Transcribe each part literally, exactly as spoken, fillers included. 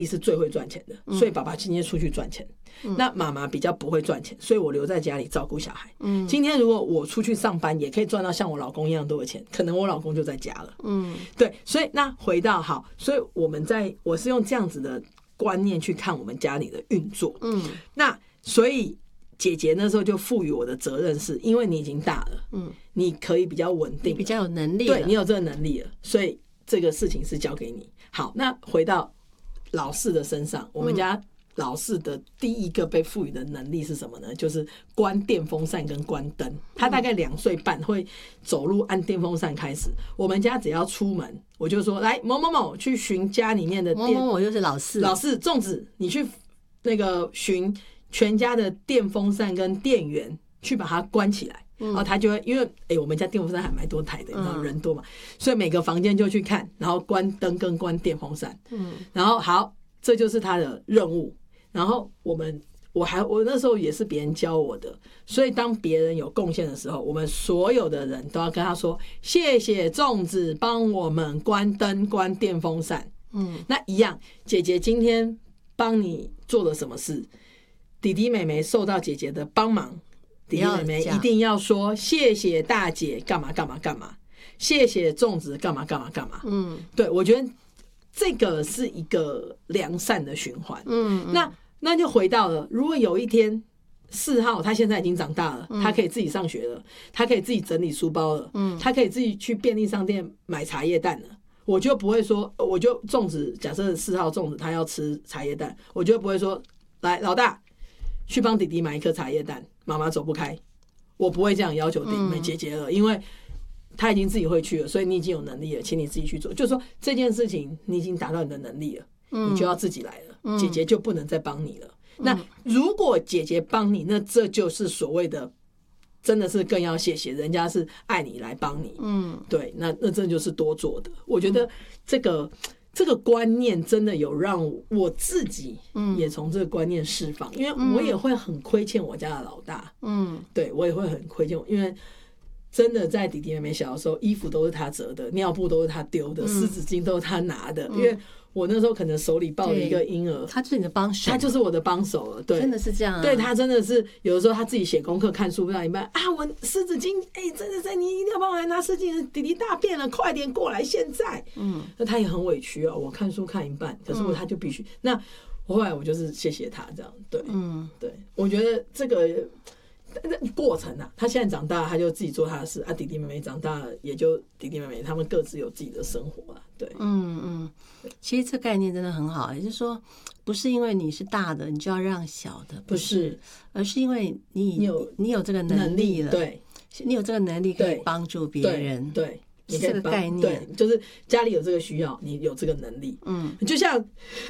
是最会赚钱的，所以爸爸今天出去赚钱，嗯、那妈妈比较不会赚钱，所以我留在家里照顾小孩。嗯，今天如果我出去上班，也可以赚到像我老公一样多的钱，可能我老公就在家了。嗯，对，所以那回到好，所以我们在我是用这样子的观念去看我们家里的运作。嗯，那所以姐姐那时候就赋予我的责任是，因为你已经大了，嗯，你可以比较稳定， 比较有能力了， 对，你有这个能力了，所以这个事情是交给你。好，那回到老四的身上，我们家老四的第一个被赋予的能力是什么呢？就是关电风扇跟关灯。他大概两岁半会走路按电风扇开始。我们家只要出门，我就说来某某某去寻家里面的电， 某某某又是老四， 老四粽子，你去那个寻全家的电风扇跟电源，去把它关起来。然后他就会，因为哎、欸，我们家电风扇还蛮多台的，你知道人多嘛，所以每个房间就去看，然后关灯跟关电风扇。嗯，然后好，这就是他的任务。然后我们，我还我那时候也是别人教我的，所以当别人有贡献的时候，我们所有的人都要跟他说：“谢谢粽子帮我们关灯、关电风扇。”嗯，那一样，姐姐今天帮你做了什么事，弟弟妹妹受到姐姐的帮忙。弟弟妹妹一定要说谢谢大姐干嘛干嘛干嘛，谢谢粽子干嘛干嘛干嘛。嗯，对，我觉得这个是一个良善的循环。嗯，那那就回到了，如果有一天四号他现在已经长大了，嗯、他可以自己上学了，他可以自己整理书包了，嗯，他可以自己去便利商店买茶叶蛋了，我就不会说，我就粽子，假设四号粽子他要吃茶叶蛋，我就不会说来老大去帮弟弟买一颗茶叶蛋。妈妈走不开，我不会这样要求弟妹姐姐了，因为他已经自己会去了，所以你已经有能力了，请你自己去做。就是说这件事情你已经达到你的能力了，你就要自己来了，姐姐就不能再帮你了。那如果姐姐帮你，那这就是所谓的真的是更要谢谢人家是爱你来帮你。嗯，对，那那真的就是多做的。我觉得这个。这个观念真的有让我自己也从这个观念释放，因为我也会很亏欠我家的老大，嗯，对我也会很亏欠，因为真的在弟弟妹妹小的时候，衣服都是他折的，尿布都是他丢的，湿纸巾都是他拿的，因为我那时候可能手里抱了一个婴儿， 他就是你的帮手， 他就是我的帮手了。对， 真的是这样、啊。 对，他真的是有的时候他自己写功课看书不到一半啊，我湿纸巾，哎、欸，真的是你一定要帮我来拿湿纸巾，弟弟大便了，快点过来，现在。嗯，那他也很委屈啊、哦，我看书看一半，可是我他就必须、嗯、那我后来我就是谢谢他这样，对，嗯，对，我觉得这个。过程啊，他现在长大，他就自己做他的事啊。弟弟妹妹长大了，也就弟弟妹妹他们各自有自己的生活了。对， 嗯嗯，其实这概念真的很好，也就是说，不是因为你是大的，你就要让小的，不是，不是而是因为你你有你有这个能力了， 对， 你有这个能力可以帮助别人， 对。对你这个概念， 对，就是家里有这个需要，你有这个能力，嗯，就像。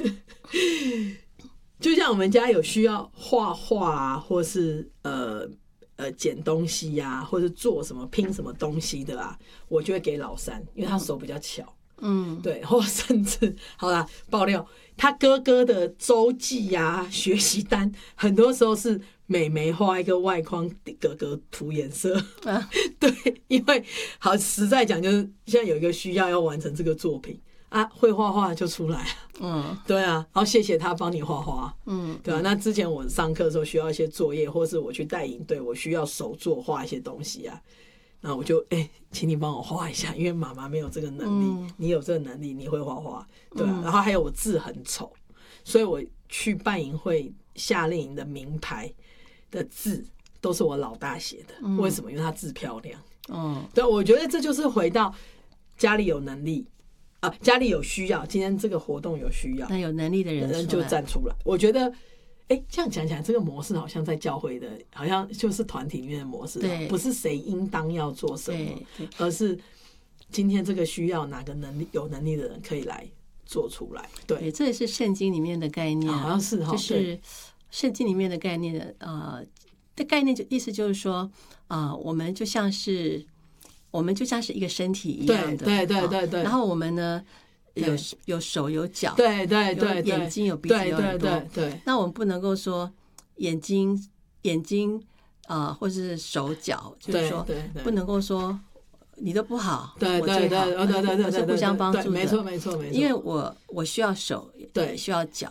就像我们家有需要画画啊，或是呃呃捡东西呀、啊，或是做什么拼什么东西的啊，我就会给老三，因为他手比较巧，嗯，对，或甚至好啦，爆料他哥哥的周记呀、啊、学习单，很多时候是妹妹画一个外框，哥哥涂颜色，啊、对，因为好实在讲，就是现在有一个需要要完成这个作品。啊，会画画就出来了，嗯，对啊，然后谢谢他帮你画画，嗯，对啊。那之前我上课的时候需要一些作业，或是我去带营队，我需要手作画一些东西啊，那我就哎、欸，请你帮我画一下，因为妈妈没有这个能力，嗯、你有这个能力，你会画画，对啊。嗯、然后还有我字很丑，所以我去办营会夏令营的名牌的字都是我老大写的，嗯、为什么？因为他字漂亮，嗯，对，我觉得这就是回到家里有能力。啊，家里有需要，今天这个活动有需要， 那有能力的人人就站出来。我觉得，哎、欸，这样讲起来，这个模式好像在教会的，好像就是团体里面的模式，不是谁应当要做什么，而是今天这个需要哪个能力有能力的人可以来做出来。对， 对，这也是圣经里面的概念， 好像是哈， 就是圣经里面的概念的呃的概念就意思就是说啊、呃，我们就像是。我们就像是一个身体一样的， 对对对对对。 然后我们呢，有有手有脚， 对对对， 有眼睛有鼻子有耳朵， 对对。 那我们不能够说眼睛眼睛啊、呃，或是手脚，就是说不能够说你都不好， 对对对对对对对， 是互相帮助的， 没错没错没错。 因为我我需要手， 对， 需要脚，